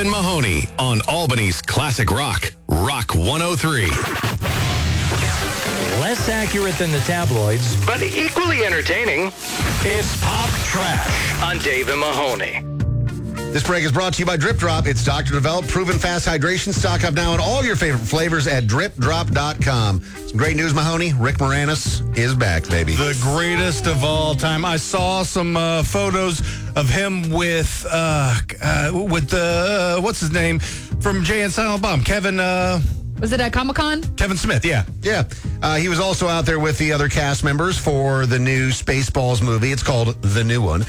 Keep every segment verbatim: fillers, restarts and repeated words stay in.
and Mahoney on Albany's Classic Rock, Rock one oh three. Less accurate than the tabloids, But equally entertaining, it's Pop Trash. on Dave and Mahoney. This break is brought to you by Drip Drop. It's doctor developed, proven fast hydration. Stock up now on all your favorite flavors at drip drop dot com. Some great news, Mahoney. Rick Moranis is back, baby. The greatest of all time. I saw some uh, photos of him with uh, uh, with uh, what's his name from Jay and Silent Bob, Kevin. Uh, Was it at Comic-Con? Kevin Smith, yeah. Yeah. Uh, he was also out there with the other cast members for the new Spaceballs movie. It's called The New One.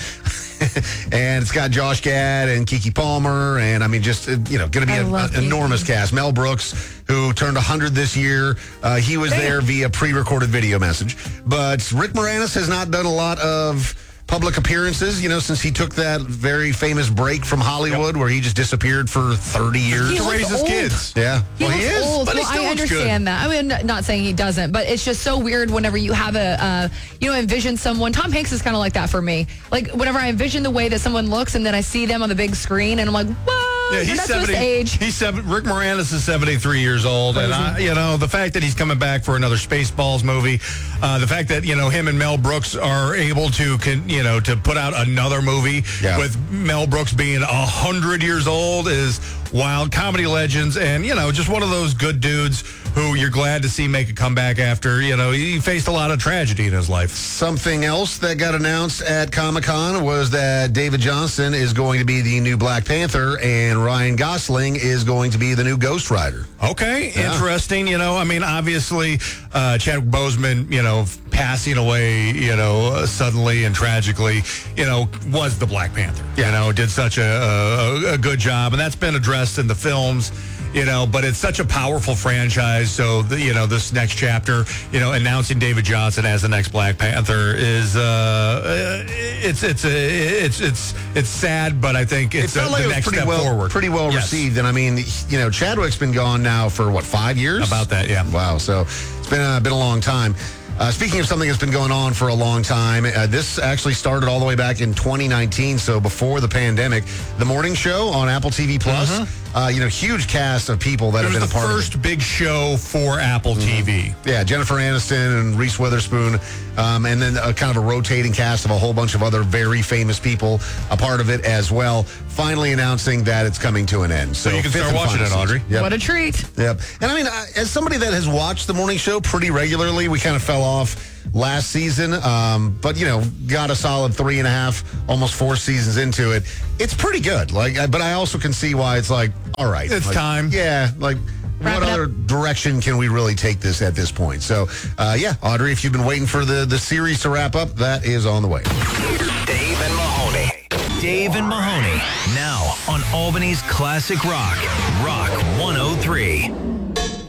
And it's got Josh Gad and Keke Palmer. And, I mean, just, uh, you know, going to be I an love enormous Keke. cast. Mel Brooks, who turned one hundred this year. Uh, he was there via pre-recorded video message. But Rick Moranis has not done a lot of public appearances, you know, since he took that very famous break from Hollywood where he just disappeared for thirty years. He To raise looks his old. kids. Yeah. He well, looks he is. old. but he well, still I looks understand that. I mean, n- not saying he doesn't, but it's just so weird whenever you have a, uh, you know, envision someone. Tom Hanks is kind of like that for me. Like, whenever I envision the way that someone looks and then I see them on the big screen and I'm like, whoa, Yeah, you're he's not supposed to seventy. age. He's seven. Rick Moranis is seventy-three years old, and I, you know the fact that he's coming back for another Spaceballs movie, uh, the fact that you know him and Mel Brooks are able to, can, you know, to put out another movie Yeah. with Mel Brooks being a hundred years old is wild. Comedy legends, and you know, just one of those good dudes who you're glad to see make a comeback after you know he faced a lot of tragedy in his life. Something else that got announced at Comic-Con was that David Johnson is going to be the new Black Panther and Ryan Gosling is going to be the new Ghost Rider. Okay, interesting. You know, I mean, obviously, uh, Chadwick Boseman, you know, passing away, you know, uh, suddenly and tragically, you know, was the Black Panther. You know, did such a, a, a good job, and that's been addressed in the films. You know, but it's such a powerful franchise. So, the, you know, this next chapter, you know, announcing David Johnson as the next Black Panther is, uh, it's it's it's it's it's sad, but I think it's it felt uh, like the it was next pretty step well, forward. pretty well Yes. received. And I mean, you know, Chadwick's been gone now for what, five years? About that, yeah. Wow. So it's been uh, been a long time. Uh, speaking of something that's been going on for a long time, uh, this actually started all the way back in twenty nineteen, so before the pandemic. The Morning Show on Apple T V Plus. Uh, you know, huge cast of people that It have was been the a part of it. first big show for Apple T V. Yeah, Jennifer Aniston and Reese Witherspoon, um, and then a kind of a rotating cast of a whole bunch of other very famous people a part of it as well. Finally announcing that it's coming to an end. So, So you can fifth start and watching final it, Audrey. season. Yep. What a treat. Yep. And I mean, I- as somebody that has watched the morning show pretty regularly, we kind of fell off last season, um, but you know, got a solid three and a half, almost four seasons into it. It's pretty good. Like, I- but I also can see why it's like, all right, It's like, time. Yeah, like. Wrap What it up. other direction can we really take this at this point? So, uh, yeah, Audrey, if you've been waiting for the, the series to wrap up, that is on the way. Dave and Mahoney. Dave and Mahoney, now on Albany's Classic Rock, Rock one oh three.